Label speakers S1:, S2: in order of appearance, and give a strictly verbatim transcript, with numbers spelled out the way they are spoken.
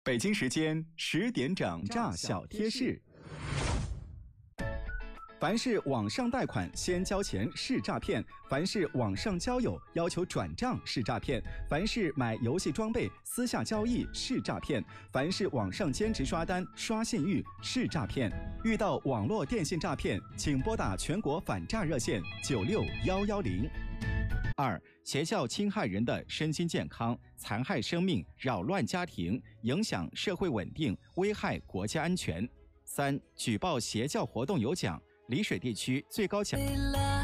S1: 北京时间十点整诈小贴士。凡是网上贷款先交钱是诈骗，凡是网上交友要求转账是诈骗，凡是买游戏装备私下交易是诈骗，凡是网上兼职刷单刷信誉是诈骗。遇到网络电信诈骗，请拨打全国反诈热线九六幺幺零。二、邪教侵害人的身心健康，残害生命，扰乱家庭，影响社会稳定，危害国家安全。三、举报邪教活动有奖，丽水地区最高奖。